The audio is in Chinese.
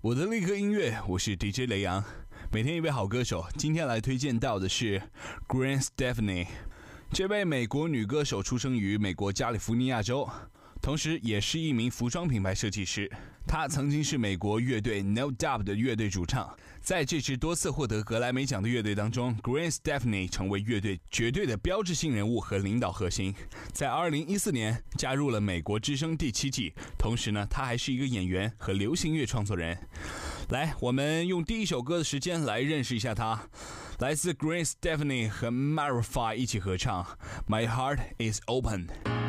我的立刻音乐，我是 DJ 雷阳，每天一位好歌手。今天来推荐到的是 Gwen Stefani， 这位美国女歌手出生于美国加利福尼亚州，同时也是一名服装品牌设计师。她曾经是美国乐队 No Doubt 的乐队主唱，在这支多次获得格莱美奖的乐队当中， Gwen Stefani 成为乐队绝对的标志性人物和领导核心。在2014年加入了美国之声第7季，同时呢，她还是一个演员和流行乐创作人。来，我们用第一首歌的时间来认识一下她，来自 Gwen Stefani 和 Maroon 5一起合唱 My Heart is Open。